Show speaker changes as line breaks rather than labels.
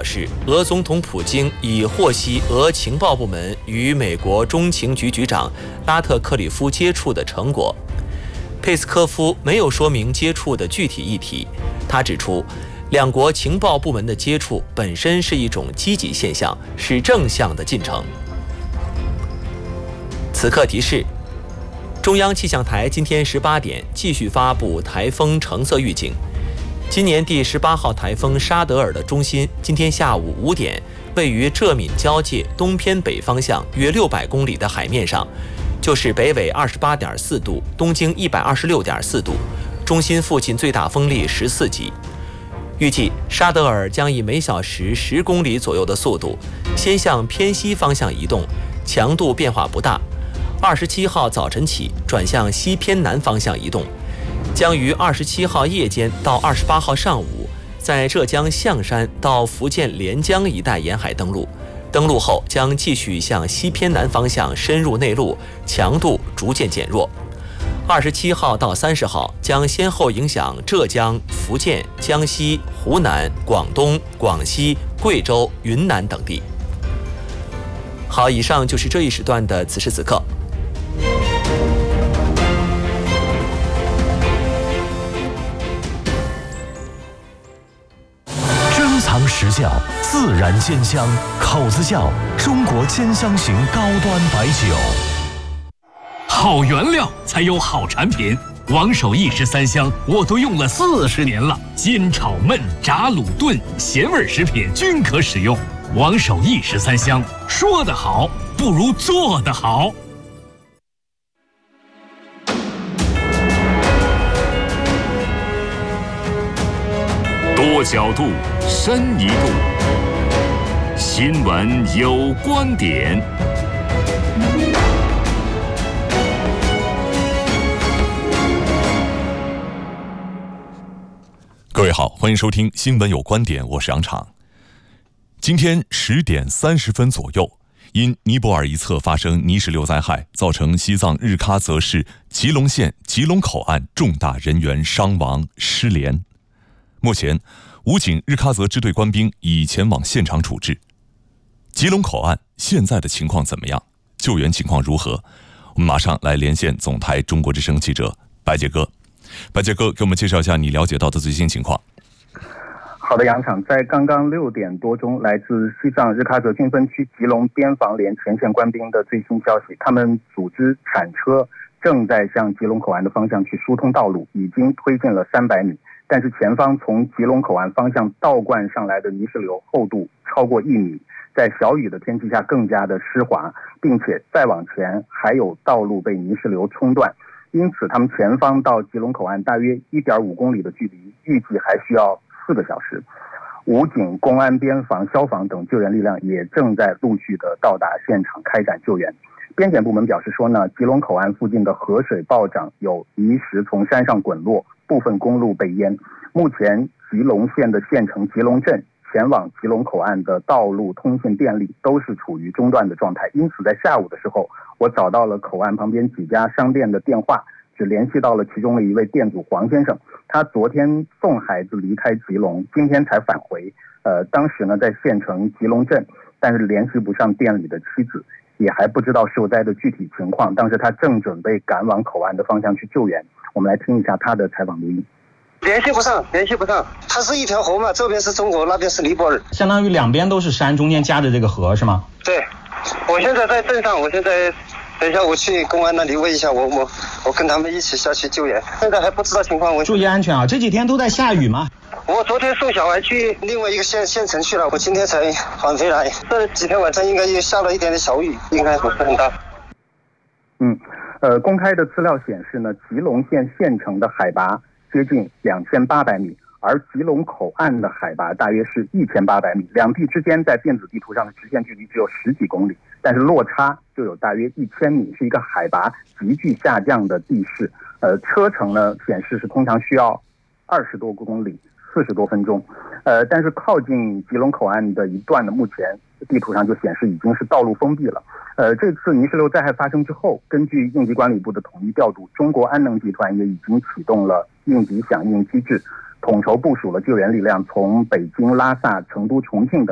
表示，俄总统普京已获悉俄情报部门与美国中情局局长拉特克里夫接触的成果。佩斯科夫没有说明接触的具体议题，他指出，两国情报部门的接触本身是一种积极现象，是正向的进程。此刻提示：中央气象台今天18点继续发布台风橙色预警。今年第18号台风沙德尔的中心今天下午5点位于浙闽交界东偏北方向约600公里的海面上，就是北纬28.4度，东经126.4度，中心附近最大风力14级。预计沙德尔将以每小时10公里左右的速度先向偏西方向移动，强度变化不大。27号早晨起转向西偏南方向移动，将于27号夜间到28号上午在浙江象山到福建连江一带沿海登陆。登陆后将继续向西偏南方向深入内陆，强度逐渐减弱。27号到30号将先后影响浙江、福建、江西、湖南、广东、广西、贵州、云南等地。好，以上就是这一时段的此时此刻。
珍藏实窖，自然鲜香，口子窖，中国兼香型高端白酒。
好原料才有好产品，王守义13香我都用了40年了，煎炒焖炸卤炖咸味食品均可使用。王守义13香，说得好不如做得好。多角度，深一度，新闻有观点。
各位好，欢迎收听新闻有观点，我是杨昶。今天10点30分左右，因尼泊尔一侧发生泥石流灾害，造成西藏日喀则市吉隆县吉隆口岸重大人员伤亡失联。目前，武警日喀则支队官兵已前往现场处置。吉隆口岸现在的情况怎么样？救援情况如何？我们马上来连线总台中国之声记者白杰哥。白杰哥，给我们介绍一下你了解到的最新情况。
好的，杨昶，在刚刚6点多钟，来自西藏日喀则军分区吉隆边防连前线官兵的最新消息，他们组织铲车正在向吉隆口岸的方向去疏通道路，已经推进了300米，但是前方从吉隆口岸方向倒灌上来的泥石流厚度超过1米，在小雨的天气下更加的湿滑，并且再往前还有道路被泥石流冲断。因此他们前方到吉隆口岸大约1.5公里的距离，预计还需要4个小时。武警、公安、边防、消防等救援力量也正在陆续的到达现场开展救援。边检部门表示说呢，吉隆口岸附近的河水暴涨，有泥石从山上滚落，部分公路被淹。目前吉隆县的县城吉隆镇前往吉隆口岸的道路、通信、电力都是处于中断的状态。因此在下午的时候，我找到了口岸旁边几家商店的电话，只联系到了其中的一位店主黄先生。他昨天送孩子离开吉隆，今天才返回。当时呢在县城吉隆镇，但是联系不上店里的妻子，也还不知道受灾的具体情况。当时他正准备赶往口岸的方向去救援。我们来听一下他的采访录音。
联系不上，它是一条河嘛，这边是中国，那边是尼泊尔，
相当于两边都是山，中间夹着这个河是吗？
对，我现在在镇上，我现在等一下我去公安那里问一下，我跟他们一起下去救援，现在还不知道情况。
注意安全啊！这几天都在下雨吗？
我昨天送小孩去另外一个县城去了，我今天才返回来。这几天晚上应该又下了一点点小雨，应该不是很大。
公开的资料显示呢，吉隆县县城的海拔接近2800米，而吉隆口岸的海拔大约是1800米，两地之间在电子地图上的直线距离只有10几公里，但是落差就有大约1000米，是一个海拔急剧下降的地势。车程呢显示是通常需要20多公里，40多分钟。但是靠近吉隆口岸的一段呢，目前地图上就显示已经是道路封闭了。这次泥石流灾害发生之后，根据应急管理部的统一调度，中国安能集团也已经启动了应急响应机制，统筹部署了救援力量，从北京、拉萨、成都、重庆等